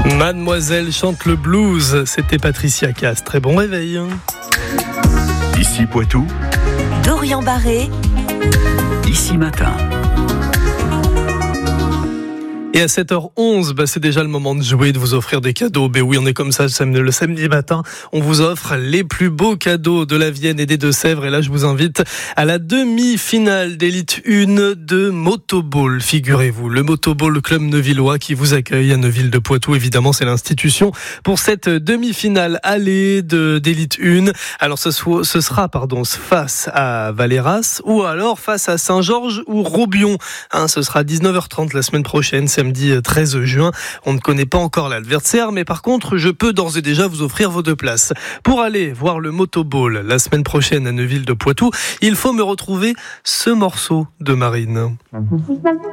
Mademoiselle chante le blues, c'était Patricia Cass. Très bon réveil. Ici Poitou, Dorian Barré, ici Matin. Et à 7h11, c'est déjà le moment de jouer, de vous offrir des cadeaux. Oui, on est comme ça le samedi matin. On vous offre les plus beaux cadeaux de la Vienne et des Deux-Sèvres. Et là, je vous invite à la demi-finale d'élite 1 de Motoball. Figurez-vous, le Motoball Club Neuvillois qui vous accueille à Neuville de Poitou. Évidemment, c'est l'institution pour cette demi-finale allée d'élite 1. Alors, ce sera face à Valéras ou alors face à Saint-Georges ou Robion. Ce sera 19h30 la semaine prochaine. Samedi 13 juin. On ne connaît pas encore l'adversaire, mais par contre, je peux d'ores et déjà vous offrir vos 2 places. Pour aller voir le Motoball la semaine prochaine à Neuville de Poitou, il faut me retrouver ce morceau de Marine.